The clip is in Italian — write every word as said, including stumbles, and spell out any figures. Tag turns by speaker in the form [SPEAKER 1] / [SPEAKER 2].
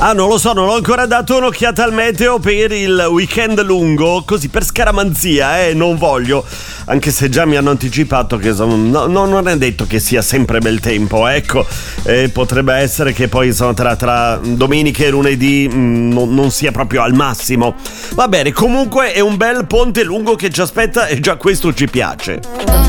[SPEAKER 1] Ah, non lo so, non ho ancora dato un'occhiata al meteo per il weekend lungo, così per scaramanzia, eh, non voglio. Anche se già mi hanno anticipato che insomma, no, no, non è detto che sia sempre bel tempo, ecco. Eh, potrebbe essere che poi insomma, tra, tra domenica e lunedì mh, non, non sia proprio al massimo. Va bene, comunque è un bel ponte lungo che ci aspetta e già questo ci piace.